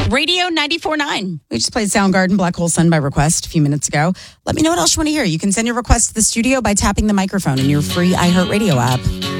Radio 94.9. We just played Soundgarden, Black Hole Sun by request a few minutes ago. Let me know what else you want to hear. You can send your request to the studio by tapping the microphone in your free iHeartRadio app.